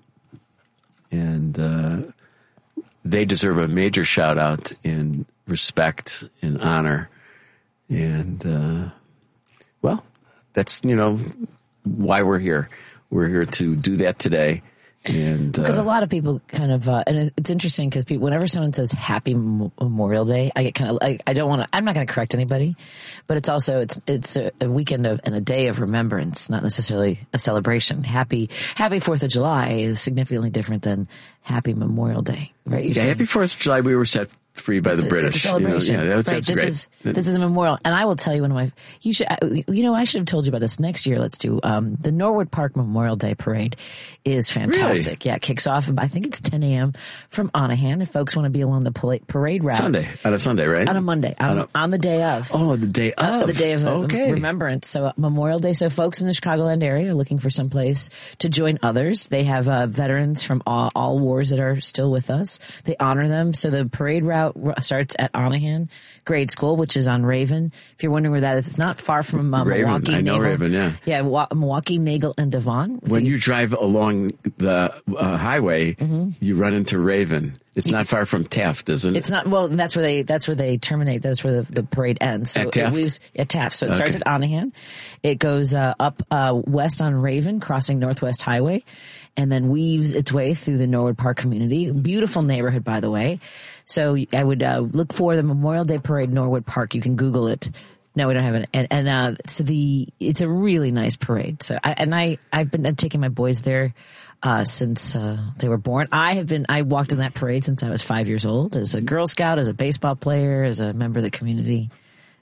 And uh, they deserve a major shout out in respect and honor. And, uh, well, that's, you know, why we're here. We're here to do that today. And because uh, a lot of people kind of, uh, and it's interesting because people, whenever someone says Happy Memorial Day, I get kind of, I, I don't want to, I'm not going to correct anybody, but it's also, it's, it's a, a weekend of, and a day of remembrance, not necessarily a celebration. Happy, Happy Fourth of July is significantly different than Happy Memorial Day, right? You're yeah, saying, Happy Fourth of July, we were set free by it's the a, British. It's a celebration. You know, yeah, that's, right. that's this great. Is, this is a memorial. And I will tell you one of my, you should, you know, I should have told you about this next year. Let's do, um, the Norwood Park Memorial Day Parade is fantastic. Really? Yeah. It kicks off, I think it's ten a.m. from Onahan. If folks want to be along the parade route. Sunday, on a Sunday, right? On a Monday, on, on, a, on the day of. Oh, the day of. Uh, the day of uh, okay. remembrance. So uh, Memorial Day. So folks in the Chicagoland area are looking for some place to join others. They have uh, veterans from all, all wars that are still with us. They honor them. So the parade route starts at Onahan Grade School, which is on Raven. If you're wondering where that is, it's not far from uh, Raven. Milwaukee. I know Naval. Raven, yeah. Yeah, Wa- Milwaukee, Nagel, and Devon. When you, you drive along the uh, highway, mm-hmm. you run into Raven. It's not far from Taft, isn't it? It's not. Well, that's where they. That's where they terminate. That's where the, the parade ends. So at Taft? It leaves at Taft. So it okay. starts at Onahan. It goes uh, up uh, west on Raven, crossing Northwest Highway, and then weaves its way through the Norwood Park community. Beautiful neighborhood, by the way. So I would uh, look for the Memorial Day Parade, Norwood Park. You can Google it. No, we don't have it. And, and uh, so the it's a really nice parade. So I, and I I've been taking my boys there uh, since uh, they were born. I have been I walked in that parade since I was five years old, as a Girl Scout, as a baseball player, as a member of the community.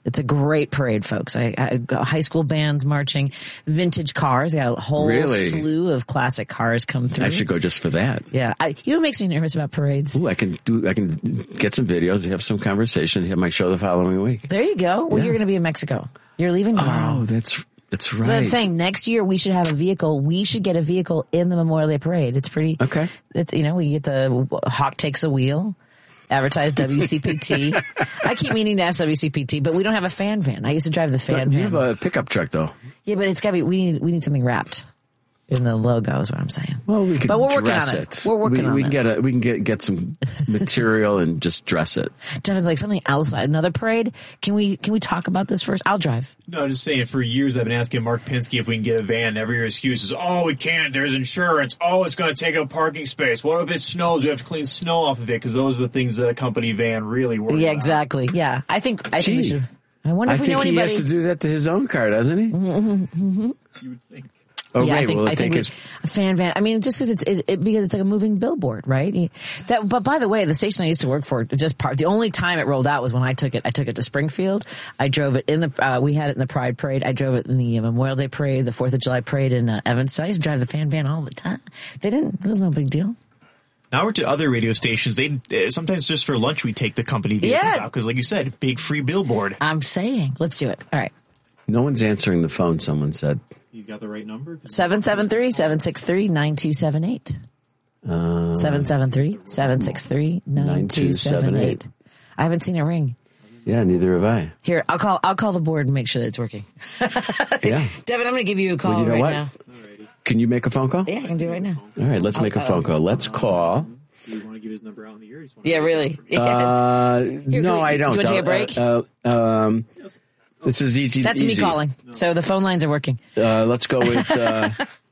It's a great parade, folks. I, I got high school bands marching, vintage cars. I got a whole Really? slew of classic cars come through. I should go just for that. Yeah, I, you know what makes me nervous about parades? Ooh, I can do. I can get some videos, have some conversation, have my show the following week. There you go. Well, Yeah. you're going to be in Mexico. You're leaving tomorrow. Oh, that's that's So right. I'm saying next year we should have a vehicle. We should get a vehicle in the Memorial Day Parade. It's pretty. Okay. It's, you know, we get the Hawk takes a wheel. Advertise W C P T. I keep meaning to ask W C P T, but we don't have a fan van. I used to drive the fan You van. have a pickup truck, though. Yeah, but it's got to be. We need. We need something wrapped in the logo. Is what I'm saying. Well, we can But we're working dress on it. it. We're working we, on we it. can get a, we can get get some material and just dress it. Devin's like something else. Another parade. Can we? Can we talk about this first? I'll drive. No, I'm just saying, for years I've been asking Mark Pinsky if we can get a van. Every year excuse is, oh, we can't, there's insurance. Oh, it's going to take up parking space. What if it snows? We have to clean snow off of it, because those are the things that a company van really worries Yeah, about. exactly. Yeah, I think. I think we Gee. should. I wonder I if we think know he anybody. has to do that to his own car, doesn't he? Mm-hmm. You would think. Oh, yeah, right. I think, Will it I think take we- his? a fan van. I mean, just because it's it, it, because it's like a moving billboard, right? He- That. But by the way, the station I used to work for, just part. The only time it rolled out was when I took it. I took it to Springfield. I drove it in the. Uh, we had it in the Pride Parade. I drove it in the Memorial Day Parade, the Fourth of July Parade in uh, Evanston. I used to drive the fan van all the time. They didn't. It was no big deal. Now we're to other radio stations. They uh, sometimes just for lunch we take the company vehicles Yeah. out, because, like you said, big free billboard. I'm saying, let's do it. All right. No one's answering the phone. Someone said. He's got the right number. seven seven three, seven six three, nine two seven eight. Uh, seven seven three, seven six three, nine two seven eight. I haven't seen a ring. Yeah, neither have I. Here, I'll call. I'll call the board and make sure that it's working. Yeah. Devin, I'm going to give you a call Well, you know right what? now. Can you make a phone call? Yeah, I can do it right now. All right, let's make a phone call. Let's call. Do you want to give his number out in the air? Yeah, really. Uh, Here, no, can we- I don't. Do you want to take a break? Uh, uh, um, this is easy. That's easy. me calling. So the phone lines are working. Uh, let's go with. Uh,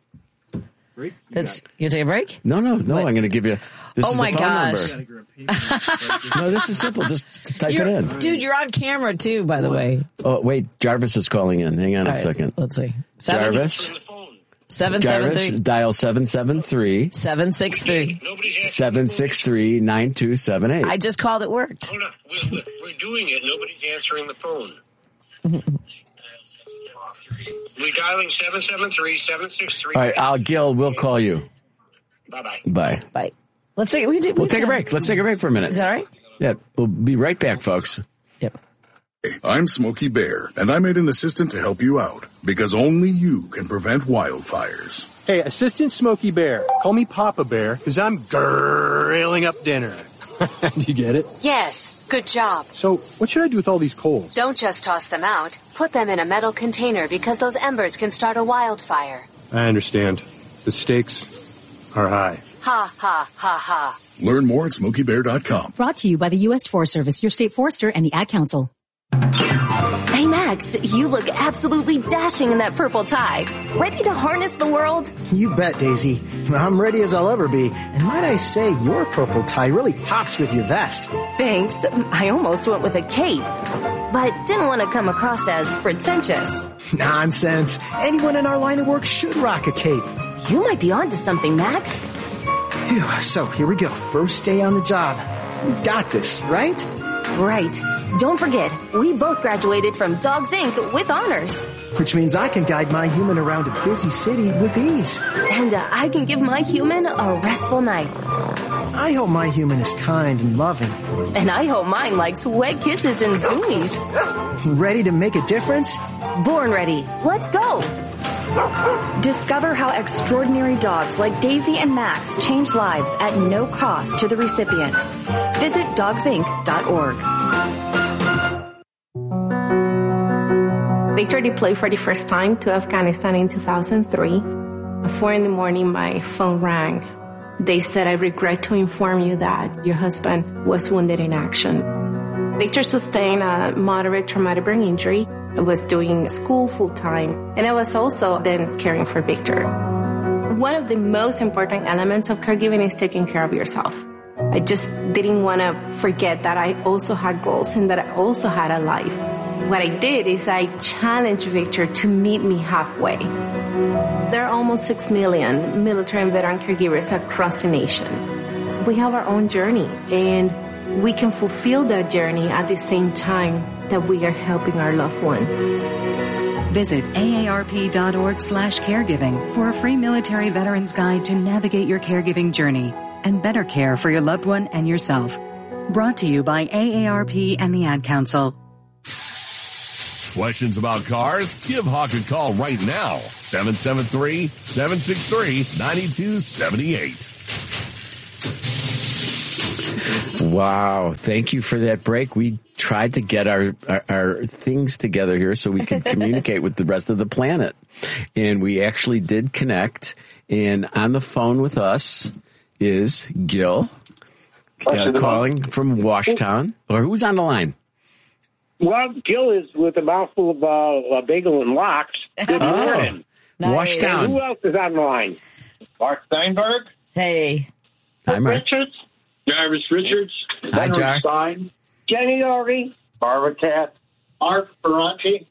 That's you take a break? no, no, no. What? I'm going to give you. This Oh is my the phone gosh. number. No, this is simple. Just type You're- it in. Dude, you're on camera too, by the way. Oh, wait. Jarvis is calling in. Hang on All a right, second. let's see. Seven- Jarvis. Seven seven Jarvis, three dial seven seven three seven six three seven six three nine two seven eight. I just called. It worked. Hold on. We're, we're doing it. Nobody's answering the phone. We're dialing seven seven three seven six three. All right, Al Gil, we'll call you. Bye-bye. Bye. Bye. Let's take. We did. We'll take a break. Let's take a break for a minute. Is that all right? Yeah, we'll be right back, folks. Yep. I'm Smokey Bear, and I made an assistant to help you out, because only you can prevent wildfires. Hey, Assistant Smokey Bear. Call me Papa Bear, because I'm grilling up dinner. Do you get it? Yes, good job. So, what should I do with all these coals? Don't just toss them out. Put them in a metal container because those embers can start a wildfire. I understand. The stakes are high. Ha, ha, ha, ha. Learn more at smokey bear dot com. Brought to you by the U S Forest Service, your state forester, and the Ad Council. Hey, Max, you look absolutely dashing in that purple tie. Ready to harness the world? You bet, Daisy. I'm ready as I'll ever be. And might I say, your purple tie really pops with your vest. Thanks. I almost went with a cape, but didn't want to come across as pretentious. Nonsense. Anyone in our line of work should rock a cape. You might be onto something, Max. Phew, so here we go. First day on the job. We've got this, right? Right. Don't forget, we both graduated from Dogs Incorporated with honors. Which means I can guide my human around a busy city with ease. And uh, I can give my human a restful night. I hope my human is kind and loving. And I hope mine likes wet kisses and zoomies. Ready to make a difference? Born ready. Let's go. Discover how extraordinary dogs like Daisy and Max change lives at no cost to the recipients. Visit dogs inc dot org. Victor deployed for the first time to Afghanistan in two thousand three. At four in the morning, my phone rang. They said, I regret to inform you that your husband was wounded in action. Victor sustained a moderate traumatic brain injury. I was doing school full time, and I was also then caring for Victor. One of the most important elements of caregiving is taking care of yourself. I just didn't want to forget that I also had goals and that I also had a life. What I did is I challenged Victor to meet me halfway. There are almost six million military and veteran caregivers across the nation. we have our own journey, and we can fulfill that journey at the same time that we are helping our loved one. Visit A A R P dot org slash caregiving for a free military veterans guide to navigate your caregiving journey and better care for your loved one and yourself. Brought to you by A A R P and the Ad Council. Questions about cars? Give Hawk a call right now. seven seven three, seven six three, nine two seven eight. Wow. Thank you for that break. We tried to get our, our, our things together here so we could communicate with the rest of the planet. And we actually did connect. And on the phone with us is Gil, uh, calling from Washtown. Or who's on the line? Well, Gil is with a mouthful of uh, bagel and lox. Good Oh, morning. nice. Washtown. And who else is on the line? Mark Steinberg. Hey. Hi, Mark. Richards. Jarvis Richards. Hi, Jar. Stein. Jenny Ori. Barbara Cat. Art Ferranti.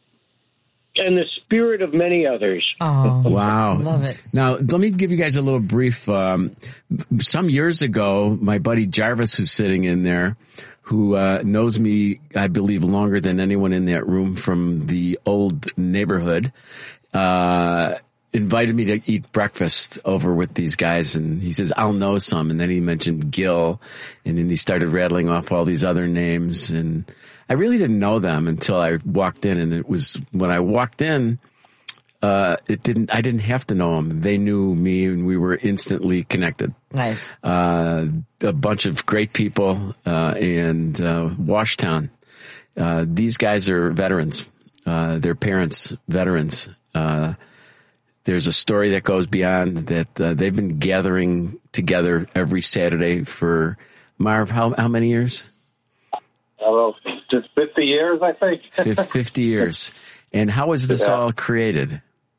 And the spirit of many others. Oh, wow. Love it. Now, let me give you guys a little brief. Um, some years ago, my buddy Jarvis, who's sitting in there, who uh, knows me, I believe, longer than anyone in that room from the old neighborhood, uh, invited me to eat breakfast over with these guys. And he says, I'll know some. And then he mentioned Gil. And then he started rattling off all these other names. And I really didn't know them until I walked in. And it was when I walked in, uh, it didn't, I didn't have to know them. They knew me and we were instantly connected. Nice. Uh, a bunch of great people, uh, and, uh, Washtown. Uh, these guys are veterans. Uh, their parents, veterans. Uh, there's a story that goes beyond that. Uh, they've been gathering together every Saturday for, Marv, how, how many years? Well, just fifty years, I think. fifty years. And how was this Yeah. all created?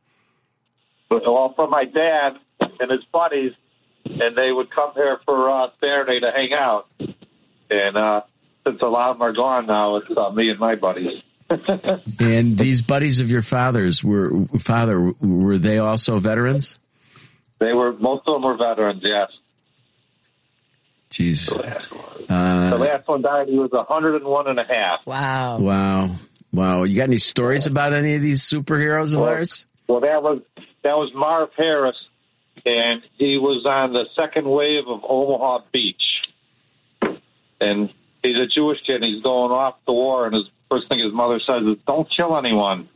Well, from my dad and his buddies, and they would come here for uh, Saturday to hang out. And uh, since a lot of them are gone now, it's uh, me and my buddies. And these buddies of your father's were father were they also veterans? They were most of them were veterans, yes. Jeez. Uh, the last one died. He was a hundred and one and a half. Wow. Wow. Wow. You got any stories about any of these superheroes of well, ours? Well, that was that was Marv Harris, and he was on the second wave of Omaha Beach. And he's a Jewish kid, and he's going off the war, and his first thing his mother says is, "Don't kill anyone."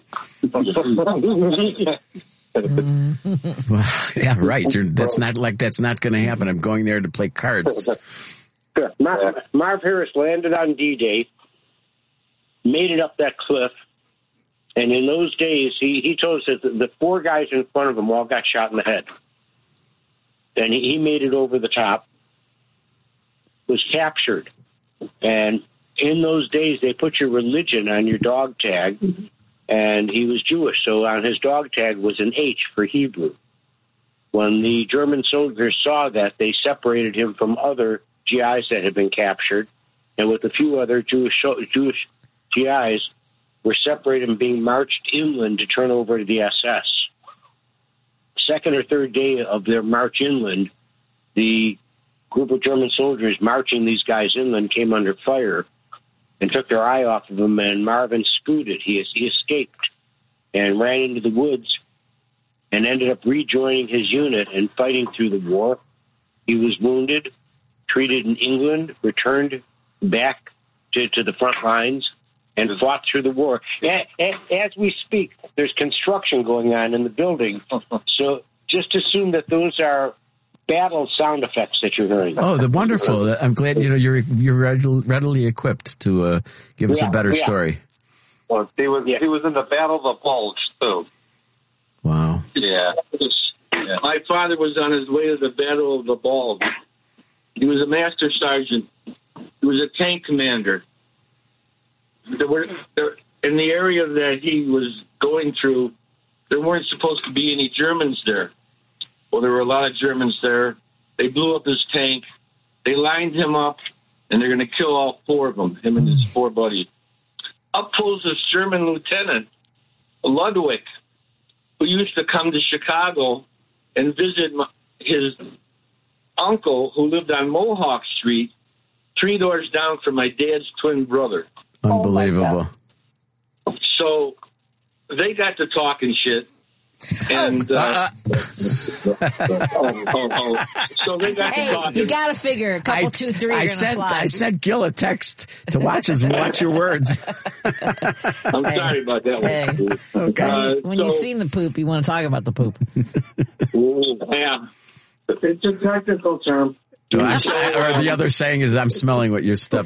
Well, yeah, right. You're, that's not like that's not going to happen. I'm going there to play cards. Marv, Marv Harris landed on D-Day, made it up that cliff, and in those days, he, he told us that the, the four guys in front of him all got shot in the head. And he, he made it over the top, was captured. And in those days, they put your religion on your dog tag, and he was Jewish, so on his dog tag was an H for Hebrew. When the German soldiers saw that, they separated him from other G Is that had been captured, and with a few other Jewish Jewish G Is, were separated and being marched inland to turn over to the S S. Second or third day of their march inland, the group of German soldiers marching these guys inland came under fire and took their eye off of him, and Marvin scooted. He, he escaped and ran into the woods and ended up rejoining his unit and fighting through the war. He was wounded, treated in England, returned back to, to the front lines, and fought through the war. As we speak, there's construction going on in the building, so just assume that those are battle sound effects that you're hearing. Oh, the wonderful! I'm glad you know you're you're readily equipped to uh, give us Yeah, a better yeah. story. Well, he was he was in the Battle of the Bulge too. Wow. Yeah. Yeah. My father was on his way to the Battle of the Bulge. He was a master sergeant. He was a tank commander. There were there, in the area that he was going through, there weren't supposed to be any Germans there. Well, there were a lot of Germans there. They blew up his tank. They lined him up, and they're going to kill all four of them, him and his four buddies. Up pulls this German lieutenant, Ludwig, who used to come to Chicago and visit my, his uncle who lived on Mohawk Street, three doors down from my dad's twin brother. Unbelievable. Oh, so they got to talking shit. And uh, oh, oh, oh. So they got Hey, to talking. you gotta figure a couple, I, two, three are I gonna sent fly. I sent Gil a text to watch us watch your words. I'm sorry about that Hey. one. Okay. Uh, when so, you've seen the poop, you want to talk about the poop. yeah, it's a technical term. Or the other saying is, I'm smelling what your step